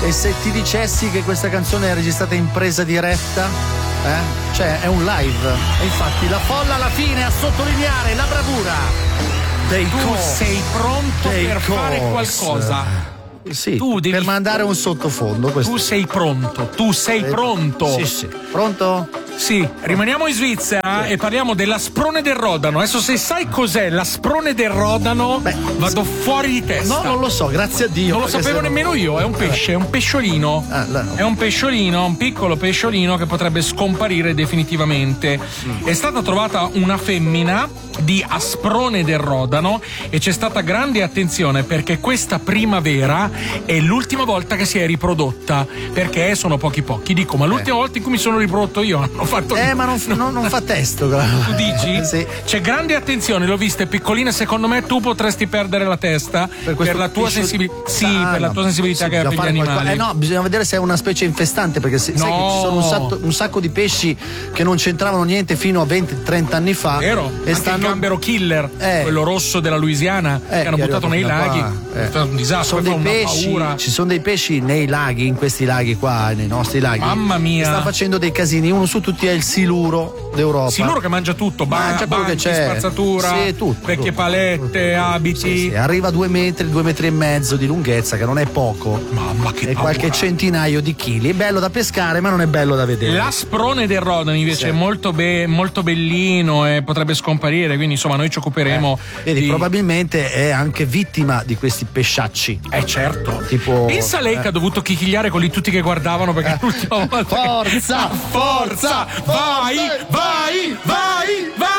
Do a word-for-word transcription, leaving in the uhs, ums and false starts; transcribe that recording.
E se ti dicessi che questa canzone è registrata in presa diretta? Eh? Cioè è un live. E infatti la folla alla fine a sottolineare la bravura dei Tu Cos. sei pronto Dei per fare Cos. qualcosa? Sì, Tu devi- per mandare un sottofondo. Questo. Tu sei pronto, tu sei pronto. Sì, sì. Pronto? Sì, rimaniamo in Svizzera e parliamo dell'asprone del Rodano. Adesso se sai cos'è l'asprone del Rodano, Beh, vado fuori di testa. No, non lo so, grazie a Dio. Non lo perché sapevo se no- nemmeno io, è un pesce, è un pesciolino. Ah, là, no. È un pesciolino, un piccolo pesciolino che potrebbe scomparire definitivamente. Mm. È stata trovata una femmina di asprone del Rodano e c'è stata grande attenzione perché questa primavera è l'ultima volta che si è riprodotta, perché sono pochi pochi. Dico, ma l'ultima volta in cui mi sono riprodotto io hanno fatto Eh, ma non, non- non fa testo, guarda. Tu dici? Sì. C'è grande attenzione, l'ho vista, è piccolina, secondo me tu potresti perdere la testa per, questo la tua pesce- sensibilità. Sì, Ah, per la no. tua sensibilità Sì, che hai per bisogna gli fare qualcosa- animali. Eh no, bisogna vedere se è una specie infestante, perché se- sai No. che ci sono un sacco, un sacco di pesci che non c'entravano niente fino a venti trenta anni fa. Vero? E Anche stanno... il gambero killer, Eh. quello rosso della Louisiana, Eh, che hanno che è buttato nei arrivato laghi. fino a qua, È eh. stato un disastro, Sono fa dei una pesci, paura. ci sono dei pesci nei laghi, in questi laghi qua, nei nostri laghi. Mamma mia. Che sta facendo dei casini. Uno su tutti è il siluro d'Europa. Siluro che mangia tutto, ba- Mangia quello che banchi, c'è. spazzatura, Sì, tutto, vecchie tutto. palette, abiti. Sì, sì, arriva a due metri, due metri e mezzo di lunghezza, che non è poco. Mamma che E paura. qualche centinaio di chili. È bello da pescare, ma non è bello da vedere. L'asprone del Rodano invece Sì. è molto, be- molto bellino e potrebbe scomparire, quindi insomma noi ci occuperemo Vedi, di... probabilmente è anche vittima di questi pesciacci. Eh certo. Tipo. Pensa lei che ha dovuto chichigliare quelli tutti che guardavano perché l'ultima volta. Forza! Forza! Vai! Vai! Vai! Vai!